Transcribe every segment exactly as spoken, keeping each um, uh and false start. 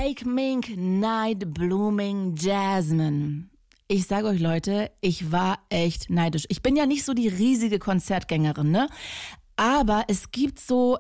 Lake Mink Night Blooming Jasmine. Ich sage euch, Leute, ich war echt neidisch. Ich bin ja nicht so die riesige Konzertgängerin, ne? Aber es gibt so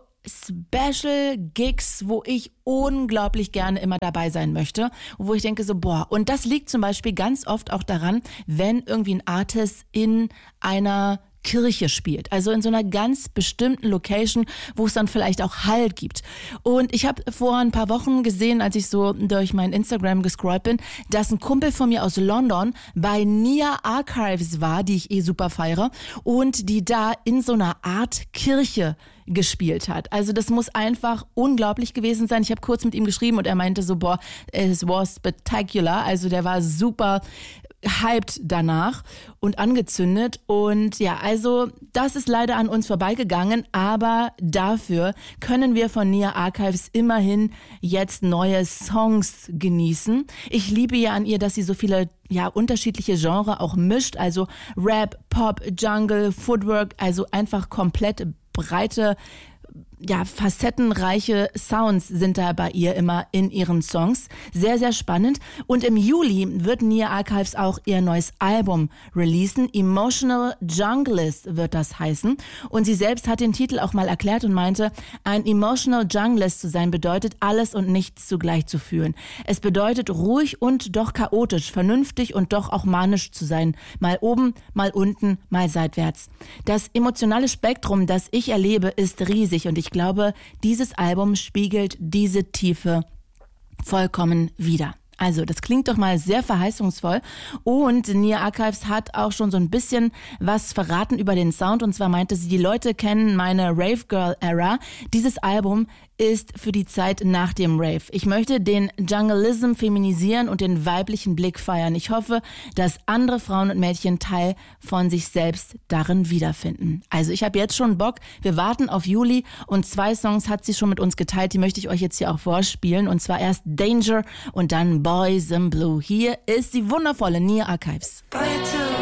Special Gigs, wo ich unglaublich gerne immer dabei sein möchte, wo ich denke so, boah, und das liegt zum Beispiel ganz oft auch daran, wenn irgendwie ein Artist in einer Kirche spielt, also in so einer ganz bestimmten Location, wo es dann vielleicht auch Halt gibt. Und ich habe vor ein paar Wochen gesehen, als ich so durch mein Instagram gescrollt bin, dass ein Kumpel von mir aus London bei Nia Archives war, die ich eh super feiere, und die da in so einer Art Kirche gespielt hat. Also das muss einfach unglaublich gewesen sein. Ich habe kurz mit ihm geschrieben und er meinte so, boah, it was spectacular. Also der war super hyped danach und angezündet. Und ja, also das ist leider an uns vorbeigegangen, aber dafür können wir von Nia Archives immerhin jetzt neue Songs genießen. Ich liebe ja an ihr, dass sie so viele ja unterschiedliche Genres auch mischt, also Rap, Pop, Jungle, Footwork, also einfach komplett breite, ja, facettenreiche Sounds sind da bei ihr immer in ihren Songs. Sehr, sehr spannend. Und im Juli wird Nia Archives auch ihr neues Album releasen. Emotional Junglist wird das heißen. Und sie selbst hat den Titel auch mal erklärt und meinte, ein Emotional Junglist zu sein bedeutet, alles und nichts zugleich zu fühlen. Es bedeutet, ruhig und doch chaotisch, vernünftig und doch auch manisch zu sein. Mal oben, mal unten, mal seitwärts. Das emotionale Spektrum, das ich erlebe, ist riesig und ich Ich glaube, dieses Album spiegelt diese Tiefe vollkommen wider. Also, das klingt doch mal sehr verheißungsvoll. Und Nia Archives hat auch schon so ein bisschen was verraten über den Sound. Und zwar meinte sie, die Leute kennen meine Rave Girl Era. Dieses Album ist für die Zeit nach dem Rave. Ich möchte den Jungleism feminisieren und den weiblichen Blick feiern. Ich hoffe, dass andere Frauen und Mädchen Teil von sich selbst darin wiederfinden. Also ich habe jetzt schon Bock. Wir warten auf Juli und zwei Songs hat sie schon mit uns geteilt. Die möchte ich euch jetzt hier auch vorspielen. Und zwar erst Danger und dann Boys in Blue. Hier ist die wundervolle Nia Archives. Boy